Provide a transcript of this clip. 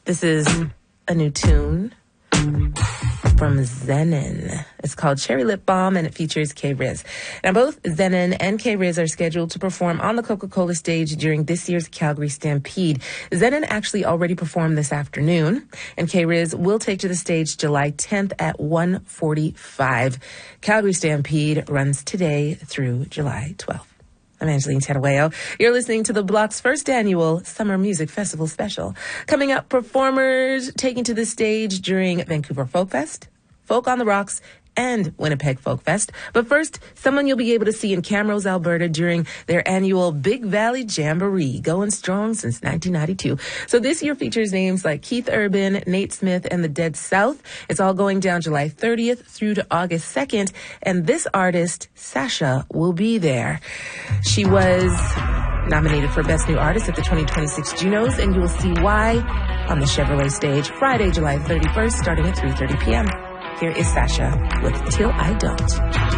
This is a new tune from Zenon. It's called Cherry Lip Balm, and it features K-Riz. Now, both Zenon and K-Riz are scheduled to perform on the Coca-Cola stage during this year's Calgary Stampede. Zenon actually already performed this afternoon, and K-Riz will take to the stage July 10th at 1:45. Calgary Stampede runs today through July 12th. I'm Angeline Tanawayo. You're listening to the Block's first annual Summer Music Festival special. Coming up, performers taking to the stage during Vancouver Folk Fest, Folk on the Rocks, and Winnipeg Folk Fest. But first, someone you'll be able to see in Camrose, Alberta during their annual Big Valley Jamboree, going strong since 1992. So this year features names like Keith Urban, Nate Smith, and the Dead South. It's all going down July 30th through to August 2nd, and this artist, Sasha, will be there. She was nominated for Best New Artist at the 2026 Junos, and you will see why on the Chevrolet stage Friday, July 31st, starting at 3:30 p.m. Here is Sasha with Till I Don't.